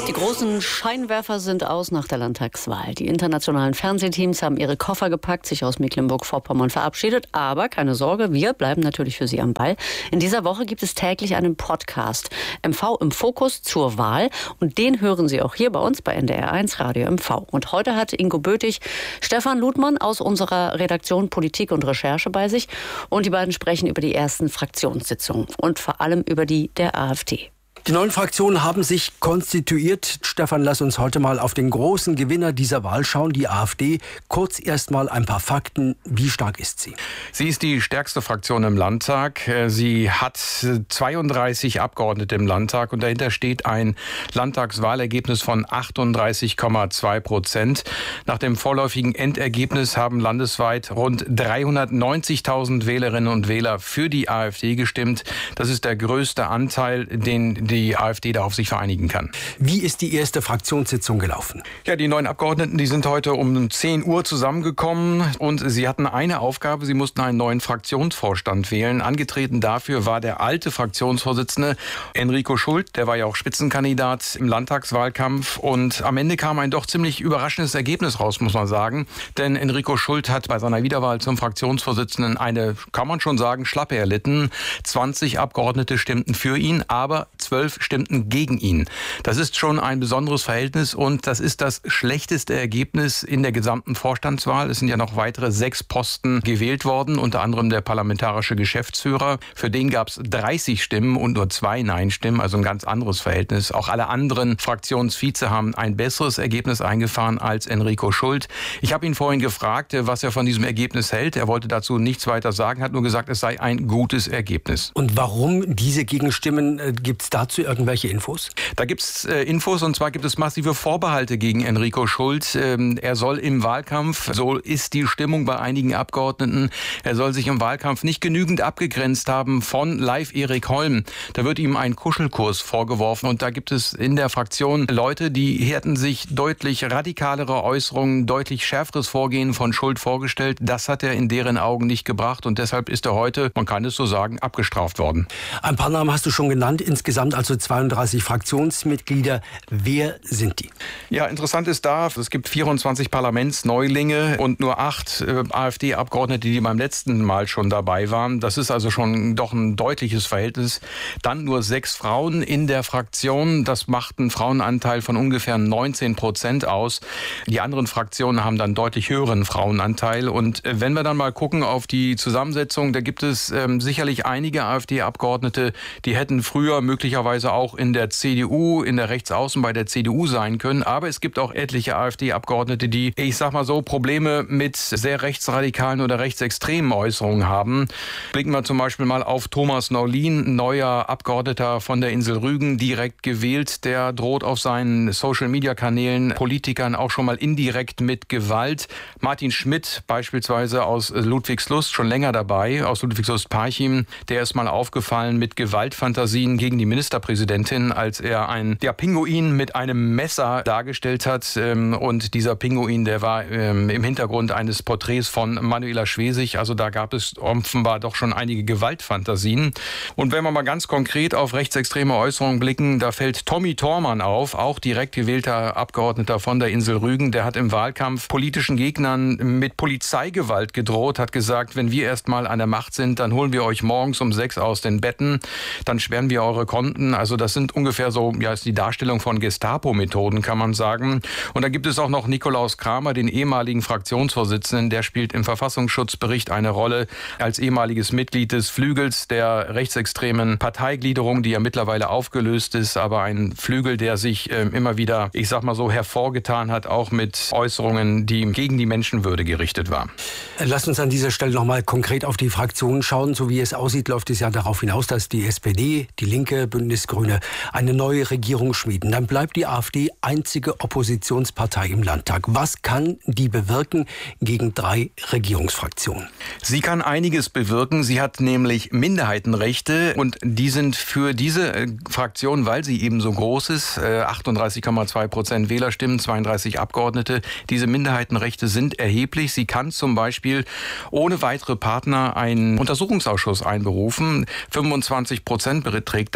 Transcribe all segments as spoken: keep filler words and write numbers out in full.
Die großen Scheinwerfer sind aus nach der Landtagswahl. Die internationalen Fernsehteams haben ihre Koffer gepackt, sich aus Mecklenburg-Vorpommern verabschiedet. Aber keine Sorge, wir bleiben natürlich für Sie am Ball. In dieser Woche gibt es täglich einen Podcast, M V im Fokus zur Wahl. Und den hören Sie auch hier bei uns bei N D R eins Radio M V. Und heute hat Ingo Bötig Stefan Ludmann aus unserer Redaktion Politik und Recherche bei sich. Und die beiden sprechen über die ersten Fraktionssitzungen und vor allem über die der AfD. Die neuen Fraktionen haben sich konstituiert. Stefan, lass uns heute mal auf den großen Gewinner dieser Wahl schauen, die AfD. Kurz erst mal ein paar Fakten. Wie stark ist sie? Sie ist die stärkste Fraktion im Landtag. Sie hat zweiunddreißig Abgeordnete im Landtag und dahinter steht ein Landtagswahlergebnis von achtunddreißig Komma zwei Prozent. Nach dem vorläufigen Endergebnis haben landesweit rund dreihundertneunzigtausend Wählerinnen und Wähler für die AfD gestimmt. Das ist der größte Anteil, den die die AfD da auf sich vereinigen kann. Wie ist die erste Fraktionssitzung gelaufen? Ja, die neuen Abgeordneten, die sind heute um zehn Uhr zusammengekommen und sie hatten eine Aufgabe, sie mussten einen neuen Fraktionsvorstand wählen. Angetreten dafür war der alte Fraktionsvorsitzende Enrico Schult, der war ja auch Spitzenkandidat im Landtagswahlkampf und am Ende kam ein doch ziemlich überraschendes Ergebnis raus, muss man sagen. Denn Enrico Schult hat bei seiner Wiederwahl zum Fraktionsvorsitzenden eine, kann man schon sagen, Schlappe erlitten. zwanzig Abgeordnete stimmten für ihn, aber zwölf stimmten gegen ihn. Das ist schon ein besonderes Verhältnis und das ist das schlechteste Ergebnis in der gesamten Vorstandswahl. Es sind ja noch weitere sechs Posten gewählt worden, unter anderem der parlamentarische Geschäftsführer. Für den gab es dreißig Stimmen und nur zwei Nein-Stimmen, also ein ganz anderes Verhältnis. Auch alle anderen Fraktionsvize haben ein besseres Ergebnis eingefahren als Enrico Schult. Ich habe ihn vorhin gefragt, was er von diesem Ergebnis hält. Er wollte dazu nichts weiter sagen, hat nur gesagt, es sei ein gutes Ergebnis. Und warum diese Gegenstimmen? Gibt es dazu irgendwelche Infos? Da gibt es äh, Infos und zwar gibt es massive Vorbehalte gegen Enrico Schult. Ähm, er soll im Wahlkampf, so ist die Stimmung bei einigen Abgeordneten, er soll sich im Wahlkampf nicht genügend abgegrenzt haben von Live Erik Holm. Da wird ihm ein Kuschelkurs vorgeworfen und da gibt es in der Fraktion Leute, die hätten sich deutlich radikalere Äußerungen, deutlich schärferes Vorgehen von Schult vorgestellt. Das hat er in deren Augen nicht gebracht und deshalb ist er heute, man kann es so sagen, abgestraft worden. Ein paar Namen hast du schon genannt. Insgesamt also zweiunddreißig Fraktionsmitglieder. Wer sind die? Ja, interessant ist da, es gibt vierundzwanzig Parlamentsneulinge und nur acht äh, AfD-Abgeordnete, die beim letzten Mal schon dabei waren. Das ist also schon doch ein deutliches Verhältnis. Dann nur sechs Frauen in der Fraktion. Das macht einen Frauenanteil von ungefähr neunzehn Prozent aus. Die anderen Fraktionen haben dann deutlich höheren Frauenanteil. Und äh, wenn wir dann mal gucken auf die Zusammensetzung, da gibt es ähm, sicherlich einige AfD-Abgeordnete, die hätten früher möglicherweise auch in der C D U, in der Rechtsaußen bei der C D U sein können. Aber es gibt auch etliche AfD-Abgeordnete, die, ich sag mal so, Probleme mit sehr rechtsradikalen oder rechtsextremen Äußerungen haben. Blicken wir zum Beispiel mal auf Thomas Naulin, neuer Abgeordneter von der Insel Rügen, direkt gewählt. Der droht auf seinen Social-Media-Kanälen Politikern auch schon mal indirekt mit Gewalt. Martin Schmidt beispielsweise aus Ludwigslust, schon länger dabei, aus Ludwigslust-Parchim, der ist mal aufgefallen mit Gewaltfantasien gegen die Ministerpräsidentin, als er einen der Pinguin mit einem Messer dargestellt hat. Und dieser Pinguin, der war im Hintergrund eines Porträts von Manuela Schwesig. Also da gab es offenbar doch schon einige Gewaltfantasien. Und wenn wir mal ganz konkret auf rechtsextreme Äußerungen blicken, da fällt Tommy Thormann auf, auch direkt gewählter Abgeordneter von der Insel Rügen. Der hat im Wahlkampf politischen Gegnern mit Polizeigewalt gedroht, hat gesagt, wenn wir erst mal an der Macht sind, dann holen wir euch morgens um sechs aus den Betten, dann sperren wir eure Konten. Also das sind ungefähr so, ja, ist die Darstellung von Gestapo-Methoden, kann man sagen. Und da gibt es auch noch Nikolaus Kramer, den ehemaligen Fraktionsvorsitzenden, der spielt im Verfassungsschutzbericht eine Rolle als ehemaliges Mitglied des Flügels der rechtsextremen Parteigliederung, die ja mittlerweile aufgelöst ist, aber ein Flügel, der sich äh, immer wieder, ich sag mal so, hervorgetan hat, auch mit Äußerungen, die gegen die Menschenwürde gerichtet waren. Lass uns an dieser Stelle noch mal konkret auf die Fraktionen schauen. So wie es aussieht, läuft es ja darauf hinaus, dass die S P D, die Linke, Bündnis Grüne eine neue Regierung schmieden. Dann bleibt die AfD einzige Oppositionspartei im Landtag. Was kann die bewirken gegen drei Regierungsfraktionen? Sie kann einiges bewirken. Sie hat nämlich Minderheitenrechte und die sind für diese Fraktion, weil sie eben so groß ist, achtunddreißig Komma zwei Prozent Wählerstimmen, zweiunddreißig Abgeordnete, diese Minderheitenrechte sind erheblich. Sie kann zum Beispiel ohne weitere Partner einen Untersuchungsausschuss einberufen. fünfundzwanzig Prozent beträgt da das Quorum.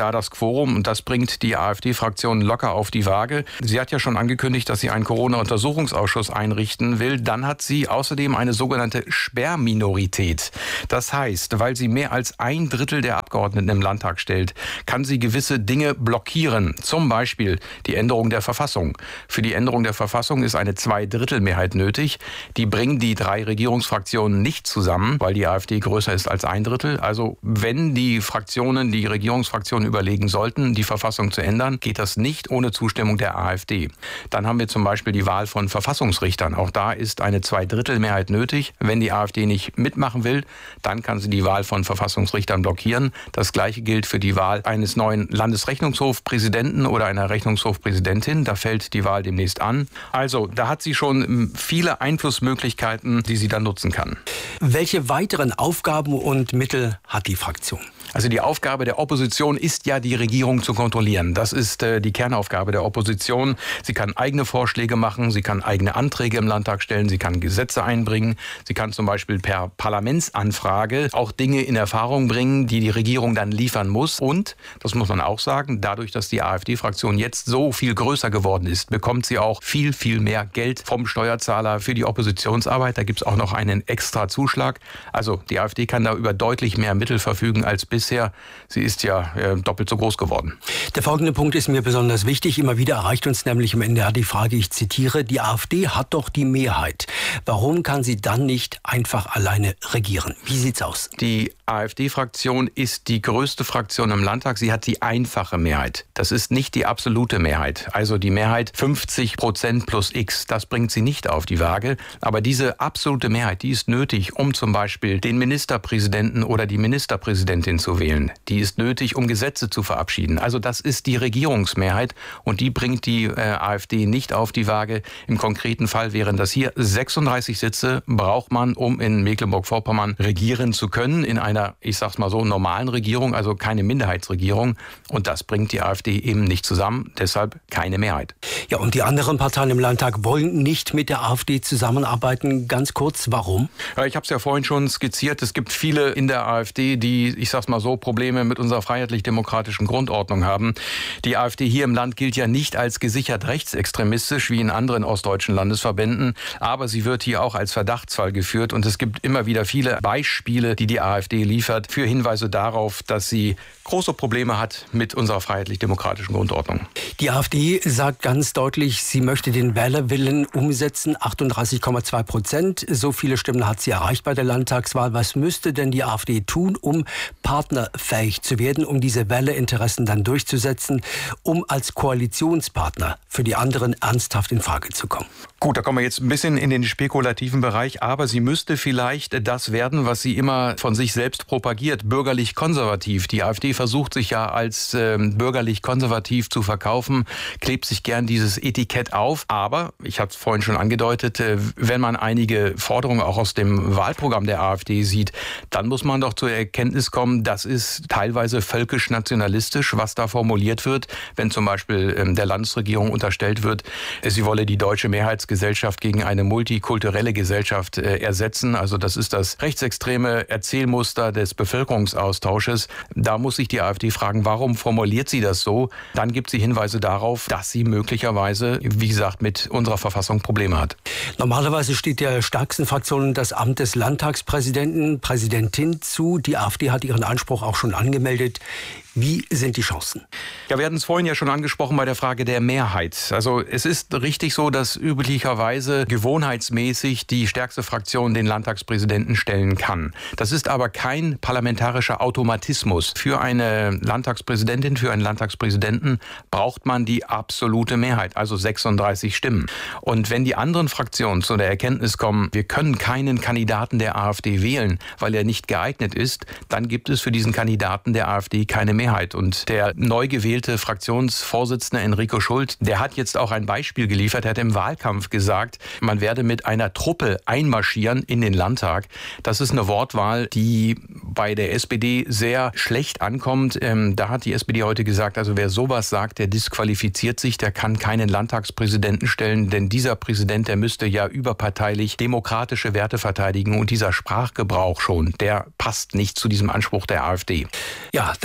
Forum und das bringt die AfD-Fraktion locker auf die Waage. Sie hat ja schon angekündigt, dass sie einen Corona-Untersuchungsausschuss einrichten will. Dann hat sie außerdem eine sogenannte Sperrminorität. Das heißt, weil sie mehr als ein Drittel der Abgeordneten im Landtag stellt, kann sie gewisse Dinge blockieren. Zum Beispiel die Änderung der Verfassung. Für die Änderung der Verfassung ist eine Zweidrittelmehrheit nötig. Die bringen die drei Regierungsfraktionen nicht zusammen, weil die AfD größer ist als ein Drittel. Also wenn die Fraktionen, die Regierungsfraktionen überlegen sollten, die Verfassung zu ändern, geht das nicht ohne Zustimmung der AfD. Dann haben wir zum Beispiel die Wahl von Verfassungsrichtern. Auch da ist eine Zweidrittelmehrheit nötig. Wenn die AfD nicht mitmachen will, dann kann sie die Wahl von Verfassungsrichtern blockieren. Das Gleiche gilt für die Wahl eines neuen Landesrechnungshofpräsidenten oder einer Rechnungshofpräsidentin. Da fällt die Wahl demnächst an. Also da hat sie schon viele Einflussmöglichkeiten, die sie dann nutzen kann. Welche weiteren Aufgaben und Mittel hat die Fraktion? Also die Aufgabe der Opposition ist ja, die Regierung zu kontrollieren. Das ist äh, die Kernaufgabe der Opposition. Sie kann eigene Vorschläge machen, sie kann eigene Anträge im Landtag stellen, sie kann Gesetze einbringen, sie kann zum Beispiel per Parlamentsanfrage auch Dinge in Erfahrung bringen, die die Regierung dann liefern muss. Und, das muss man auch sagen, dadurch, dass die AfD-Fraktion jetzt so viel größer geworden ist, bekommt sie auch viel, viel mehr Geld vom Steuerzahler für die Oppositionsarbeit. Da gibt es auch noch einen extra Zuschlag. Also die AfD kann da über deutlich mehr Mittel verfügen als bisher. Bisher. Sie ist ja äh, doppelt so groß geworden. Der folgende Punkt ist mir besonders wichtig. Immer wieder erreicht uns nämlich im N D R die Frage, ich zitiere, die AfD hat doch die Mehrheit. Warum kann sie dann nicht einfach alleine regieren? Wie sieht's aus? Die AfD-Fraktion ist die größte Fraktion im Landtag. Sie hat die einfache Mehrheit. Das ist nicht die absolute Mehrheit. Also die Mehrheit fünfzig Prozent plus X. Das bringt sie nicht auf die Waage. Aber diese absolute Mehrheit, die ist nötig, um zum Beispiel den Ministerpräsidenten oder die Ministerpräsidentin zu wählen. Die ist nötig, um Gesetze zu verabschieden. Also das ist die Regierungsmehrheit und die bringt die äh, AfD nicht auf die Waage. Im konkreten Fall wären das hier sechsunddreißig Sitze, braucht man, um in Mecklenburg-Vorpommern regieren zu können, in einer, ich sag's mal so, normalen Regierung, also keine Minderheitsregierung. Und das bringt die AfD eben nicht zusammen, deshalb keine Mehrheit. Ja, und die anderen Parteien im Landtag wollen nicht mit der AfD zusammenarbeiten. Ganz kurz, warum? Ja, ich habe es ja vorhin schon skizziert. Es gibt viele in der AfD, die, ich sag's mal so, Probleme mit unserer freiheitlich-demokratischen Grundordnung haben. Die AfD hier im Land gilt ja nicht als gesichert rechtsextremistisch wie in anderen ostdeutschen Landesverbänden, aber sie wird hier auch als Verdachtsfall geführt und es gibt immer wieder viele Beispiele, die die AfD liefert, für Hinweise darauf, dass sie große Probleme hat mit unserer freiheitlich-demokratischen Grundordnung. Die AfD sagt ganz deutlich, sie möchte den Wählerwillen umsetzen, achtunddreißig Komma zwei Prozent. So viele Stimmen hat sie erreicht bei der Landtagswahl. Was müsste denn die AfD tun, um partnerfähig zu werden, um diese Wählerinteressen dann durchzusetzen, um als Koalitionspartner für die anderen ernsthaft in Frage zu kommen? Gut, da kommen wir jetzt ein bisschen in den spekulativen Bereich, aber sie müsste vielleicht das werden, was sie immer von sich selbst propagiert, bürgerlich-konservativ. Die AfD versucht sich ja als äh, bürgerlich-konservativ zu verkaufen, klebt sich gern dieses Etikett auf, aber, ich hatte es vorhin schon angedeutet, äh, wenn man einige Forderungen auch aus dem Wahlprogramm der AfD sieht, dann muss man doch zur Erkenntnis kommen, das ist teilweise völkisch-nationalistisch, was da formuliert wird, wenn zum Beispiel äh, der Landesregierung unterstellt wird, äh, sie wolle die deutsche Mehrheitsgesellschaft gegen eine multikulturelle Gesellschaft äh, ersetzen. Also das ist das rechtsextreme Erzählmuster des Bevölkerungsaustausches. Da muss sich die AfD fragen, warum formuliert sie das so? Dann gibt sie Hinweise darauf, dass sie möglicherweise, wie gesagt, mit unserer Verfassung Probleme hat. Normalerweise steht der stärksten Fraktion das Amt des Landtagspräsidenten, Präsidentin zu. Die AfD hat ihren Anspruch auch schon angemeldet. Wie sind die Chancen? Ja, wir hatten es vorhin ja schon angesprochen bei der Frage der Mehrheit. Also es ist richtig so, dass üblicherweise gewohnheitsmäßig die stärkste Fraktion den Landtagspräsidenten stellen kann. Das ist aber kein parlamentarischer Automatismus. Für eine Landtagspräsidentin, für einen Landtagspräsidenten braucht man die absolute Mehrheit, also sechsunddreißig Stimmen. Und wenn die anderen Fraktionen zu der Erkenntnis kommen, wir können keinen Kandidaten der AfD wählen, weil er nicht geeignet ist, dann gibt es für diesen Kandidaten der AfD keine Mehrheit. Und der neu gewählte Fraktionsvorsitzende Enrico Schult, der hat jetzt auch ein Beispiel geliefert. Er hat im Wahlkampf gesagt, man werde mit einer Truppe einmarschieren in den Landtag. Das ist eine Wortwahl, die bei der S P D sehr schlecht ankommt. Ähm, da hat die S P D heute gesagt, also wer sowas sagt, der disqualifiziert sich, der kann keinen Landtagspräsidenten stellen, denn dieser Präsident, der müsste ja überparteilich demokratische Werte verteidigen und dieser Sprachgebrauch schon, der passt nicht zu diesem Anspruch der AfD. Ja, danke schön.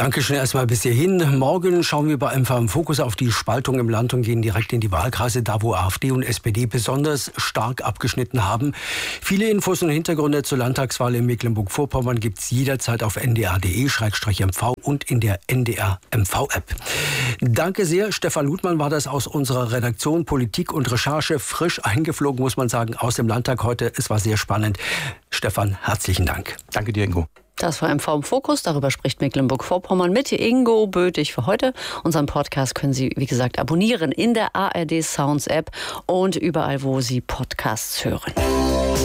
erstmal bis hierhin. Morgen schauen wir bei M V im Fokus auf die Spaltung im Land und gehen direkt in die Wahlkreise, da wo AfD und S P D besonders stark abgeschnitten haben. Viele Infos und Hintergründe zur Landtagswahl in Mecklenburg-Vorpommern gibt es jederzeit auf n d r punkt d e slash m v und in der N D R M V-App. Danke sehr. Stefan Ludmann war das aus unserer Redaktion Politik und Recherche. Frisch eingeflogen, muss man sagen, aus dem Landtag heute. Es war sehr spannend. Stefan, herzlichen Dank. Danke dir, Ingo. Das war M V im Fokus. Darüber spricht Mecklenburg-Vorpommern mit Ingo Bötig für heute. Unseren Podcast können Sie, wie gesagt, abonnieren in der A R D Sounds App und überall, wo Sie Podcasts hören.